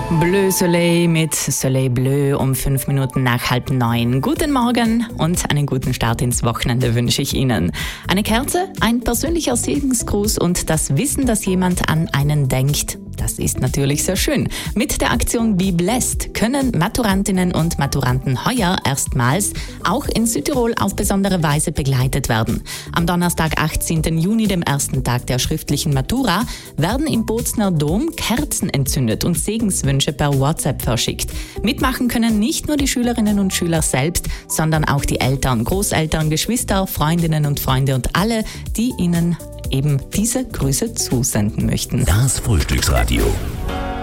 Bleu Soleil mit Soleil Bleu um 5 Minuten nach 8:30. Guten Morgen und einen guten Start ins Wochenende wünsche ich Ihnen. Eine Kerze, ein persönlicher Segensgruß und das Wissen, dass jemand an einen denkt. Das ist natürlich sehr schön. Mit der Aktion Be Blessed können Maturantinnen und Maturanten heuer erstmals auch in Südtirol auf besondere Weise begleitet werden. Am Donnerstag, 18. Juni, dem ersten Tag der schriftlichen Matura, werden im Bozner Dom Kerzen entzündet und Segenswünsche per WhatsApp verschickt. Mitmachen können nicht nur die Schülerinnen und Schüler selbst, sondern auch die Eltern, Großeltern, Geschwister, Freundinnen und Freunde und alle, die ihnen eben diese Grüße zusenden möchten. Das Frühstücksradio.